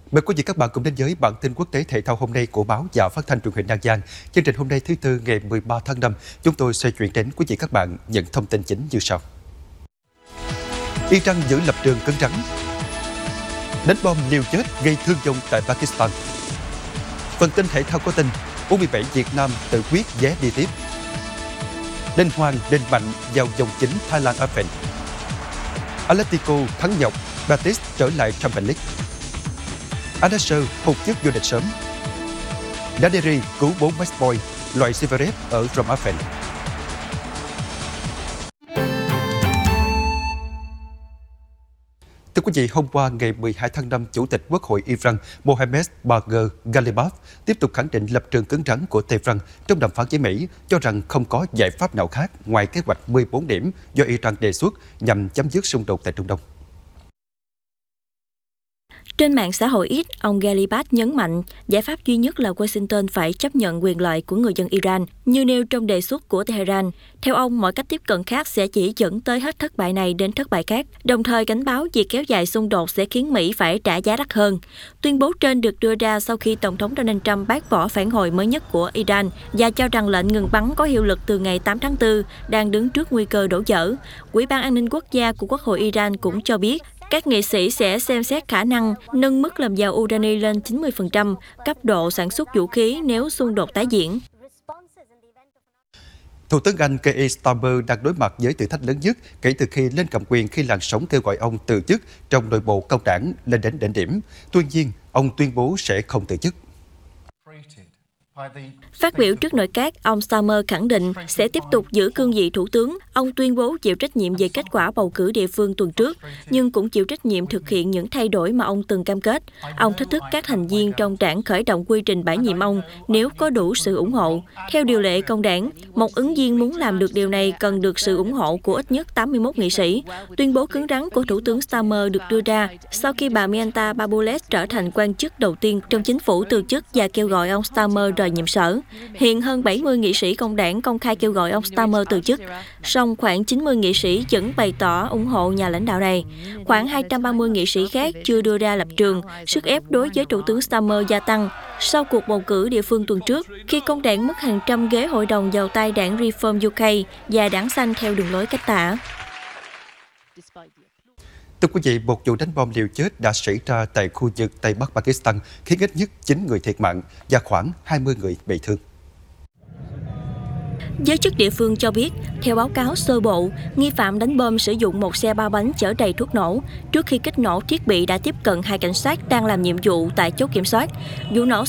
Mời quý vị các bạn cùng đến với bản tin quốc tế thể thao hôm nay của báo và phát thanh truyền hình An Giang. Chương trình hôm nay thứ Tư ngày 13 tháng 5, chúng tôi sẽ chuyển đến quý vị các bạn những thông tin chính như sau. Iran giữ lập trường cứng rắn. Đánh bom liều chết gây thương vong tại Pakistan. Phần tin thể thao có tin U17 Việt Nam tự quyết vé đi tiếp. Đinh Hoàng đinh mạnh vào vòng chính Thailand Open. Atletico thắng nhọc, Betis trở lại Champions League. Al-Nassr hụt chức vô địch sớm. Naderi cứu 4 matchpoint loại Zverev ở Rome Open. Thưa quý vị, hôm qua ngày 12 tháng 5, Chủ tịch Quốc hội Iran Mohammad Bagher Ghalibaf tiếp tục khẳng định lập trường cứng rắn của Tehran trong đàm phán với Mỹ, cho rằng không có giải pháp nào khác ngoài kế hoạch 14 điểm do Iran đề xuất nhằm chấm dứt xung đột tại Trung Đông. Trên mạng xã hội X, ông Ghalibaf nhấn mạnh giải pháp duy nhất là Washington phải chấp nhận quyền lợi của người dân Iran, như nêu trong đề xuất của Tehran. Theo ông, mọi cách tiếp cận khác sẽ chỉ dẫn tới hết thất bại này đến thất bại khác, đồng thời cảnh báo việc kéo dài xung đột sẽ khiến Mỹ phải trả giá đắt hơn. Tuyên bố trên được đưa ra sau khi Tổng thống Donald Trump bác bỏ phản hồi mới nhất của Iran và cho rằng lệnh ngừng bắn có hiệu lực từ ngày 8 tháng 4 đang đứng trước nguy cơ đổ vỡ. Ủy ban An ninh Quốc gia của Quốc hội Iran cũng cho biết các nghị sĩ sẽ xem xét khả năng nâng mức làm giàu urani lên 90%, cấp độ sản xuất vũ khí nếu xung đột tái diễn. Thủ tướng Anh Keir Starmer đang đối mặt với thử thách lớn nhất kể từ khi lên cầm quyền, khi làn sóng kêu gọi ông từ chức trong nội bộ công đảng lên đến đỉnh điểm. Tuy nhiên, ông tuyên bố sẽ không từ chức. Phát biểu trước nội các, ông Starmer khẳng định sẽ tiếp tục giữ cương vị thủ tướng. Ông tuyên bố chịu trách nhiệm về kết quả bầu cử địa phương tuần trước, nhưng cũng chịu trách nhiệm thực hiện những thay đổi mà ông từng cam kết. Ông thách thức các thành viên trong đảng khởi động quy trình bãi nhiệm ông nếu có đủ sự ủng hộ. Theo điều lệ công đảng, một ứng viên muốn làm được điều này cần được sự ủng hộ của ít nhất 81 nghị sĩ. Tuyên bố cứng rắn của Thủ tướng Starmer được đưa ra sau khi bà Mianta Babulet trở thành quan chức đầu tiên trong chính phủ từ chức và kêu gọi ông Starmer rời nhiệm sở. Hiện hơn 70 nghị sĩ công đảng công khai kêu gọi ông Starmer từ chức, song khoảng 90 nghị sĩ vẫn bày tỏ ủng hộ nhà lãnh đạo này. Khoảng 230 nghị sĩ khác chưa đưa ra lập trường. Sức ép đối với Thủ tướng Starmer gia tăng sau cuộc bầu cử địa phương tuần trước, khi công đảng mất hàng trăm ghế hội đồng vào tay đảng Reform UK và đảng Xanh theo đường lối cách tả. Thưa quý vị, một vụ đánh bom liều chết đã xảy ra tại khu vực Tây Bắc Pakistan, khiến ít nhất 9 người thiệt mạng và khoảng 20 người bị thương. Giới chức địa phương cho biết, theo báo cáo sơ bộ, nghi phạm đánh bom sử dụng một xe ba bánh chở đầy thuốc nổ. Trước khi kích nổ thiết bị đã tiếp cận hai cảnh sát đang làm nhiệm vụ tại chốt kiểm soát. Vụ nổ